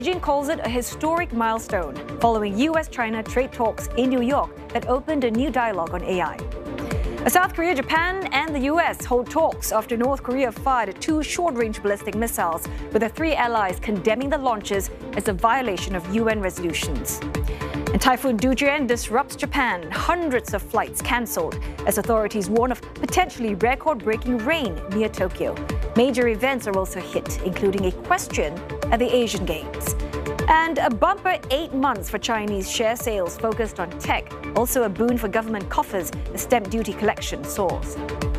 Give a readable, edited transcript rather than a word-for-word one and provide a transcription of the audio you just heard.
Beijing calls it a historic milestone following US-China trade talks in New York that opened a new dialogue on AI. South Korea, Japan and the US hold talks after North Korea fired 2 short-range ballistic missiles, with the 3 allies condemning the launches as a violation of UN resolutions. And Typhoon Dujian disrupts Japan. Hundreds of flights cancelled as authorities warn of potentially record-breaking rain near Tokyo. Major events are also hit, including equestrian at the Asian Games. And a bumper 8 months for Chinese share sales focused on tech. Also a boon for government coffers as stamp duty collection soars.